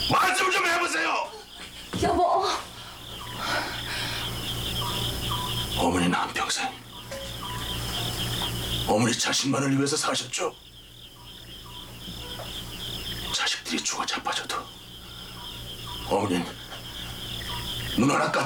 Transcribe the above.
말씀 좀 해보세요. 여보. 어머니는 한평생 어머니 자식만을 위해서 사셨죠. 자식들이 죽어 자빠져도 어머니는 눈 하나 깜